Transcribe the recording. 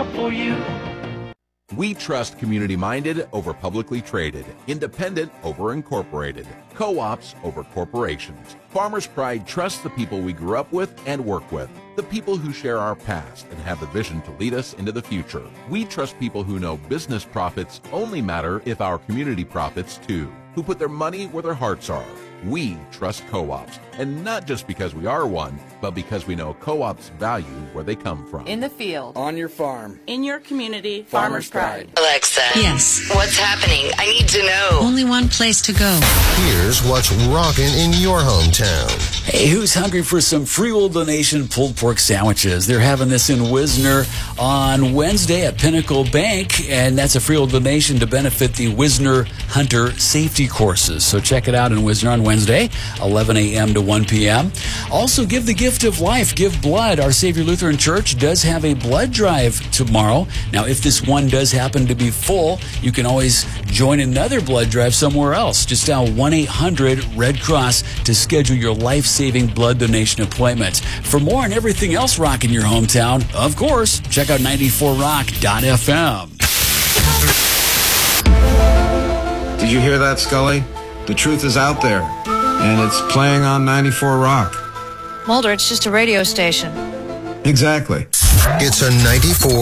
for you. We trust community-minded over publicly traded, independent over incorporated, co-ops over corporations. Farmers Pride trusts the people we grew up with and work with, the people who share our past and have the vision to lead us into the future. We trust people who know business profits only matter if our community profits too, who put their money where their hearts are. We trust co-ops, and not just because we are one, but because we know co-ops value where they come from. In the field. On your farm. In your community. Farmers Pride. Alexa. Yes. What's happening? I need to know. Only one place to go. Here's what's rocking in your hometown. Hey, who's hungry for some free will donation pulled pork sandwiches? They're having this in Wisner on Wednesday at Pinnacle Bank, and that's a free will donation to benefit the Wisner Hunter safety courses. So check it out in Wisner on Wednesday, 11 a.m. to 1 p.m. Also, give the gift of life. Give blood. Our Savior Lutheran Church does have a blood drive tomorrow. Now, if this one does happen to be full, you can always join another blood drive somewhere else. Just dial 1-800-RED Cross to schedule your life-saving blood donation appointment. For more on everything else rocking your hometown, of course, check out 94rock.fm. Did you hear that, Scully? The truth is out there, and it's playing on 94 Rock. Mulder, it's just a radio station. Exactly. It's a 94